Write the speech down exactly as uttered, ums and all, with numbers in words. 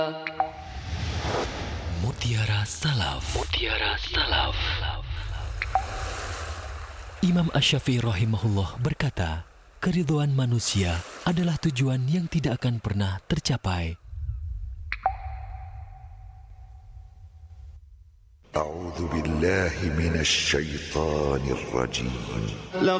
Mutiara Salaf. Mutiara Salaf. Imam Asy-Syafi'i rahimahullah berkata, keridhaan manusia adalah tujuan yang tidak akan pernah tercapai. A'udzu billahi minasy syaithanir rajim.